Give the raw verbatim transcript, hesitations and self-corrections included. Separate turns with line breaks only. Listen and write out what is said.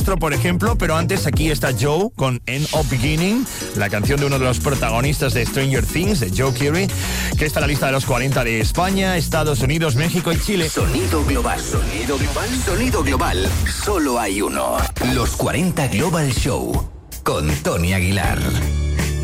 por ejemplo, pero antes aquí está Joe con End of Beginning, la canción de uno de los protagonistas de Stranger Things, de Joe Keery, que está en la lista de los cuarenta de España, Estados Unidos, México y Chile.
Sonido global, sonido global, sonido global. Solo hay uno. Los cuarenta Global Show con Tony Aguilar.